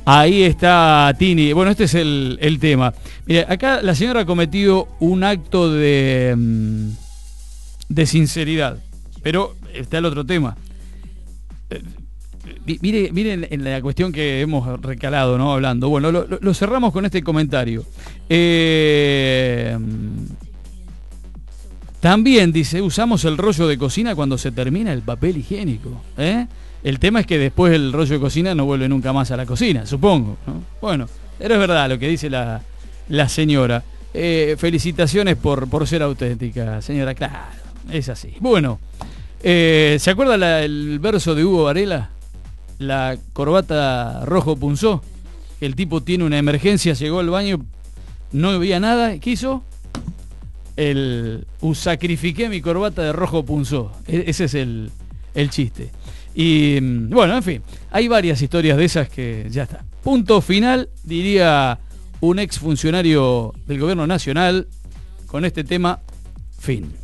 Ahí está Tini. Bueno, este es el tema. Mire, acá la señora ha cometido un acto de sinceridad. Pero está el otro tema. Miren en la cuestión que hemos recalado, ¿no? Hablando. Bueno, lo cerramos con este comentario. También dice, usamos el rollo de cocina cuando se termina el papel higiénico. El tema es que después el rollo de cocina no vuelve nunca más a la cocina, supongo, ¿no? Bueno, pero es verdad lo que dice la señora. Felicitaciones por ser auténtica, señora. Claro, es así. Bueno, ¿se acuerda el verso de Hugo Varela? La corbata rojo punzó. El tipo tiene una emergencia, llegó al baño, no veía nada. ¿Qué hizo? Sacrifiqué mi corbata de rojo punzó. Ese es el chiste. Y bueno, en fin, hay varias historias de esas que ya está. Punto final, diría un exfuncionario del gobierno nacional, con este tema, fin.